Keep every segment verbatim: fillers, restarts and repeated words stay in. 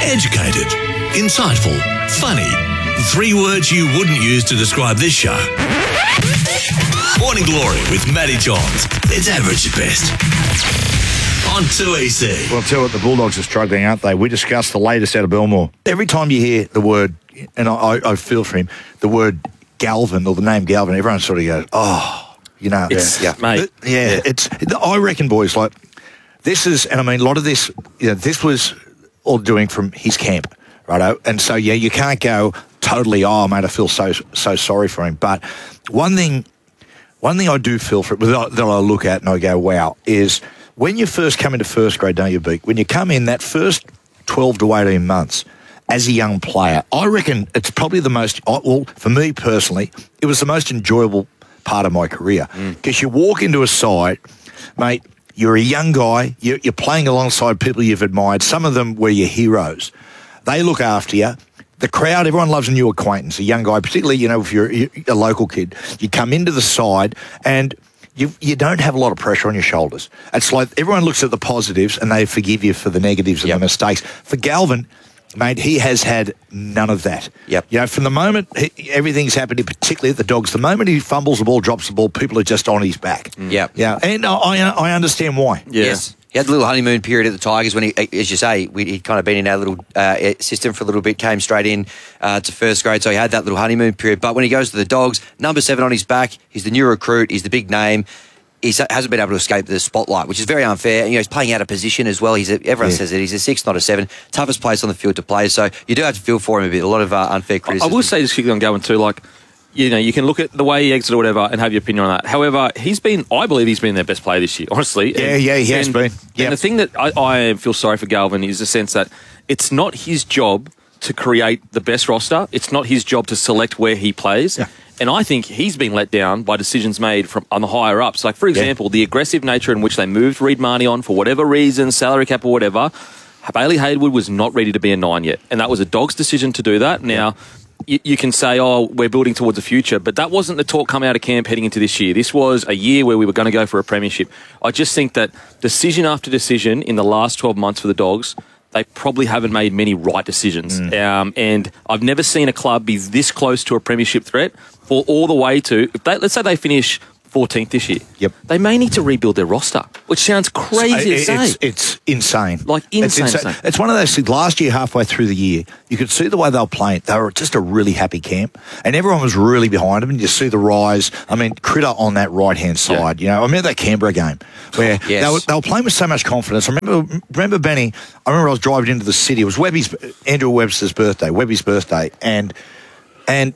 Educated, insightful, funny. Three words you wouldn't use to describe this show. Morning Glory with Matty Johns. It's average at best. On two E C. Well, I'll tell you what, the Bulldogs are struggling, aren't they? We discussed the latest out of Belmore. Every time you hear the word, and I, I feel for him, the word Galvin or the name Galvin, everyone sort of goes, oh, you know. It's, yeah, mate. It, yeah, yeah, it's, I reckon, boys, like, this is, and I mean, a lot of this, you know, this was all doing from his camp, righto? And so, yeah, you can't go totally, oh, mate, I feel so so sorry for him. But one thing, one thing I do feel for it, that I look at and I go, wow, is when you first come into first grade, don't you, Beak? When you come in that first twelve to eighteen months as a young player, I reckon it's probably the most, well, for me personally, it was the most enjoyable part of my career. Because mm. you walk into a side, mate, you're a young guy, you're, you're playing alongside people you've admired. Some of them were your heroes. They look after you. The crowd, everyone loves a new acquaintance, a young guy, particularly, you know, if you're a local kid. You come into the side and you you don't have a lot of pressure on your shoulders. It's like everyone looks at the positives and they forgive you for the negatives and yep. the mistakes. For Galvin, mate, he has had none of that. Yep. You know, from the moment he, everything's happening, particularly at the Dogs, the moment he fumbles the ball, drops the ball, people are just on his back. Mm. Yep. Yeah. And I, I understand why. Yeah. Yes. He had a little honeymoon period at the Tigers when, he, as you say, we, he'd kind of been in our little uh, system for a little bit, came straight in uh, to first grade, so he had that little honeymoon period. But when he goes to the Dogs, number seven on his back, he's the new recruit, he's the big name. He hasn't been able to escape the spotlight, which is very unfair. You know, he's playing out of position as well. He's a, everyone yeah. says that he's a six, not a seven. Toughest place on the field to play, so you do have to feel for him a bit. A lot of uh, unfair criticism. I will say, just quickly on going too, like, you know, you can look at the way he exited or whatever and have your opinion on that. However, he's been, I believe he's been their best player this year, honestly. Yeah, and, yeah, he has and, been. Yep. And the thing that I, I feel sorry for Galvin is the sense that it's not his job to create the best roster. It's not his job to select where he plays. Yeah. And I think he's been let down by decisions made from on the higher ups. Like, for example, yeah. the aggressive nature in which they moved Reed Marnie on for whatever reason, salary cap or whatever. Bailey Haywood was not ready to be a nine yet. And that was a Dogs decision to do that. Now, you, you can say, oh, we're building towards the future. But that wasn't the talk coming out of camp heading into this year. This was a year where we were going to go for a premiership. I just think that decision after decision in the last twelve months for the Dogs, they probably haven't made many right decisions. Mm. Um, and I've never seen a club be this close to a premiership threat for all the way to, if they, let's say they finish fourteenth this year. Yep. They may need to rebuild their roster, which sounds crazy to say. It's, it's insane. Like, insane. It's, insane. It's one of those things. Last year, halfway through the year, you could see the way they were playing. They were just a really happy camp, and everyone was really behind them, and you see the rise. I mean, Critter on that right-hand side. Yeah. You know, I remember that Canberra game where yes. they, were, they were playing with so much confidence. I remember, remember, Benny, I remember I was driving into the city. It was Webby's, Andrew Webster's birthday, Webby's birthday, and and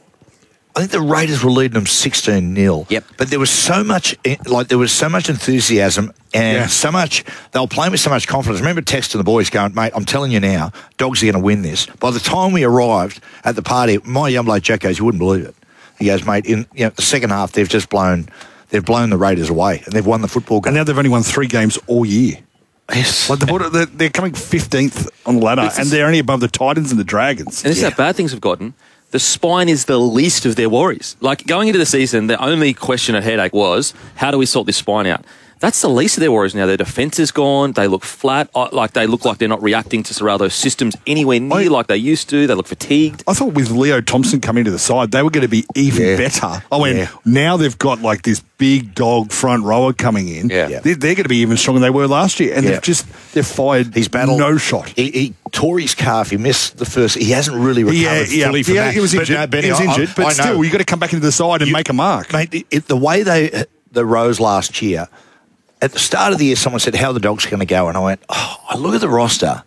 I think the Raiders were leading them sixteen nil. Yep. But there was so much, like, there was so much enthusiasm and yeah. so much, they were playing with so much confidence. I remember texting the boys going, mate, I'm telling you now, Dogs are going to win this. By the time we arrived at the party, my young bloke Jack goes, you wouldn't believe it. He goes, mate, in you know, the second half, they've just blown, they've blown the Raiders away and they've won the football game. And now they've only won three games all year. Yes. Like they're, they're coming fifteenth on the ladder, and they're only above the Titans and the Dragons. And this yeah. is how bad things have gotten. The spine is the least of their worries. Like, going into the season, the only question at Headache was, how do we sort this spine out? That's the least of their worries now. Their defence is gone. They look flat. Like, they look like they're not reacting to Serraldo's systems anywhere near I, like they used to. They look fatigued. I thought with Leo Thompson coming to the side, they were going to be even yeah. better. I mean, yeah. now they've got like this big dog front rower coming in. Yeah. Yeah. They're, they're going to be even stronger than they were last year. And yeah. they've just, they've fired He's battled, no shot. He, he tore his calf. He missed the first. He hasn't really recovered yeah, yeah. fully from yeah, that. He was injured. But, no, Benny, he was injured. I, but I still, you've got to come back into the side and you, make a mark. Mate, it, it, the way they, the Rose last year, at the start of the year, someone said, how are the Dogs going to go? And I went, oh, I look at the roster.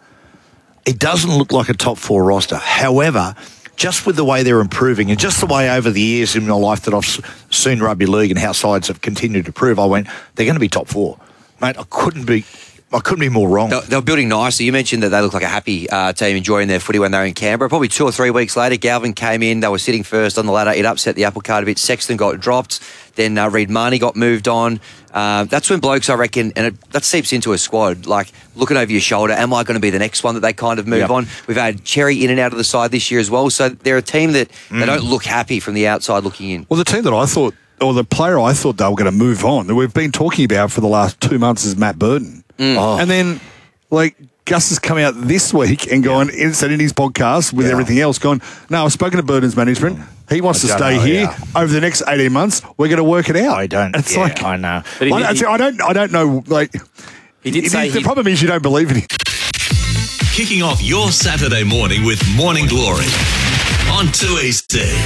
It doesn't look like a top four roster. However, just with the way they're improving and just the way over the years in my life that I've seen rugby league and how sides have continued to prove, I went, they're going to be top four. Mate, I couldn't be... I couldn't be more wrong. They're, they're building nicely. You mentioned that they look like a happy uh, team enjoying their footy when they were in Canberra. Probably two or three weeks later, Galvin came in. They were sitting first on the ladder. It upset the apple cart a bit. Sexton got dropped. Then uh, Reed Marnie got moved on. Uh, that's when blokes, I reckon, and it, that seeps into a squad, like looking over your shoulder, am I going to be the next one that they kind of move yep. on? We've had Cherry in and out of the side this year as well. So they're a team that mm. they don't look happy from the outside looking in. Well, the team that I thought, or the player I thought they were going to move on, that we've been talking about for the last two months is Matt Burton. Mm. Oh. And then... Like, Gus has come out this week and gone, in, said in his podcast with Yeah. everything else, gone, no, I've spoken to Burdens Management. He wants I to don't stay know, here yeah. over the next eighteen months. We're going to work it out. I don't. It's yeah, like, I know. But he I, did- don't, he- I don't. I don't know. Like, He did it say is- the he- problem is you don't believe in him. Kicking off your Saturday morning with Morning Glory on two E C.